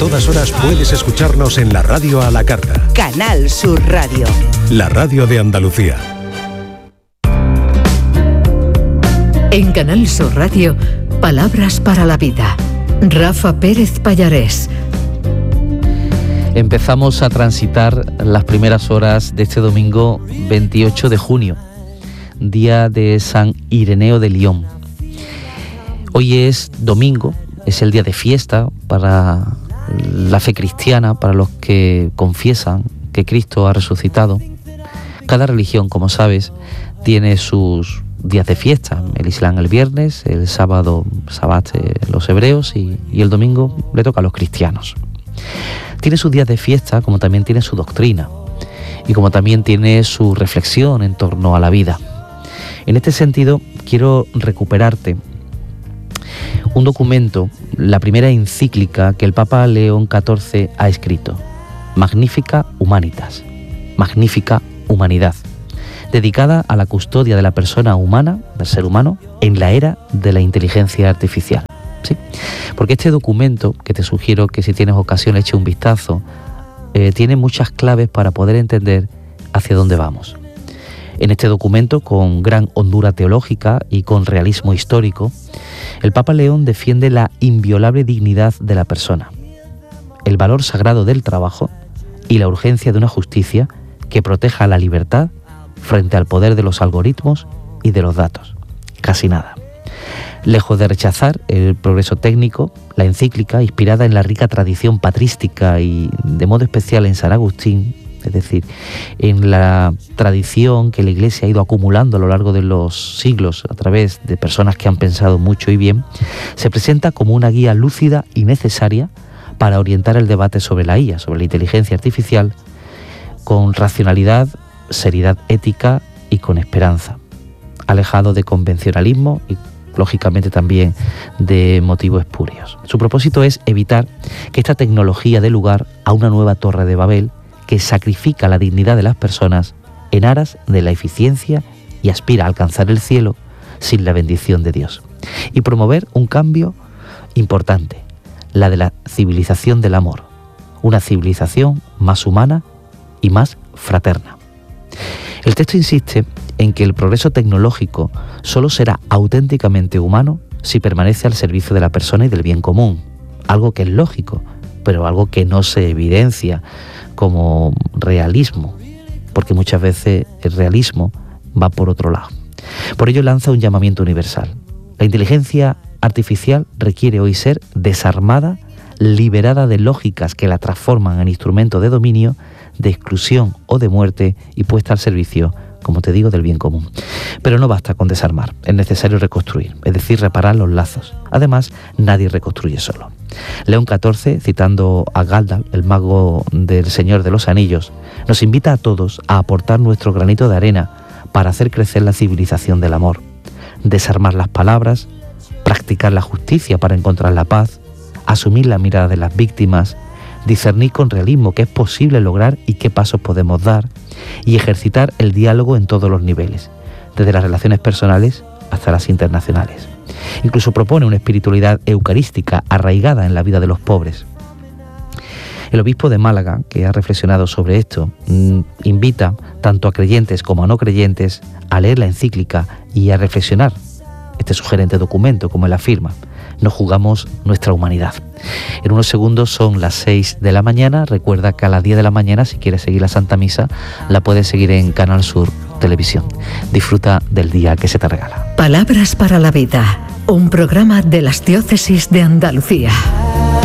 todas horas puedes escucharnos en la radio a la carta. Canal Sur Radio. La radio de Andalucía. En Canal Sur Radio, Palabras para la Vida. Rafa Pérez Pallarés. Empezamos a transitar las primeras horas de este domingo 28 de junio, día de San Ireneo de Lyon. Hoy es domingo, es el día de fiesta para la fe cristiana, para los que confiesan que Cristo ha resucitado. Cada religión, como sabes, tiene sus días de fiesta. El Islam el viernes, el sábado, Sabbat, los hebreos y el domingo le toca a los cristianos. Tiene sus días de fiesta, como también tiene su doctrina y como también tiene su reflexión en torno a la vida. En este sentido, quiero recuperarte un documento, la primera encíclica que el Papa León XIV ha escrito, Magnificat Humanitas, Magnífica Humanidad, dedicada a la custodia de la persona humana, del ser humano, en la era de la inteligencia artificial. ¿Sí? Porque este documento, que te sugiero que si tienes ocasión eche un vistazo, tiene muchas claves para poder entender hacia dónde vamos. En este documento, con gran hondura teológica y con realismo histórico, el Papa León defiende la inviolable dignidad de la persona, el valor sagrado del trabajo y la urgencia de una justicia que proteja la libertad frente al poder de los algoritmos y de los datos. Casi nada. Lejos de rechazar el progreso técnico, la encíclica, inspirada en la rica tradición patrística y de modo especial en San Agustín, es decir, en la tradición que la Iglesia ha ido acumulando a lo largo de los siglos a través de personas que han pensado mucho y bien, se presenta como una guía lúcida y necesaria para orientar el debate sobre la IA, sobre la inteligencia artificial, con racionalidad, seriedad ética y con esperanza, alejado de convencionalismo y lógicamente también de motivos espurios. Su propósito es evitar que esta tecnología dé lugar a una nueva Torre de Babel que sacrifica la dignidad de las personas en aras de la eficiencia y aspira a alcanzar el cielo sin la bendición de Dios. Y promover un cambio importante, la de la civilización del amor, una civilización más humana y más fraterna. El texto insiste en que el progreso tecnológico solo será auténticamente humano si permanece al servicio de la persona y del bien común, algo que es lógico, pero algo que no se evidencia como realismo, porque muchas veces el realismo va por otro lado. Por ello lanza un llamamiento universal. La inteligencia artificial requiere hoy ser desarmada, liberada de lógicas que la transforman en instrumento de dominio, de exclusión o de muerte y puesta al servicio, como te digo, del bien común. Pero no basta con desarmar, es necesario reconstruir, es decir, reparar los lazos. Además, nadie reconstruye solo. León XIV, citando a Gandalf, el mago del Señor de los Anillos, nos invita a todos a aportar nuestro granito de arena para hacer crecer la civilización del amor, desarmar las palabras, practicar la justicia para encontrar la paz, asumir la mirada de las víctimas, discernir con realismo qué es posible lograr y qué pasos podemos dar, y ejercitar el diálogo en todos los niveles, desde las relaciones personales hasta las internacionales. Incluso propone una espiritualidad eucarística arraigada en la vida de los pobres. El obispo de Málaga, que ha reflexionado sobre esto, invita tanto a creyentes como a no creyentes a leer la encíclica y a reflexionar este sugerente documento, como él afirma. No jugamos nuestra humanidad. En unos segundos son las 6 de la mañana. Recuerda que a las 10 de la mañana, si quieres seguir la Santa Misa, la puedes seguir en Canal Sur Televisión. Disfruta del día que se te regala. Palabras para la Vida, un programa de las Diócesis de Andalucía.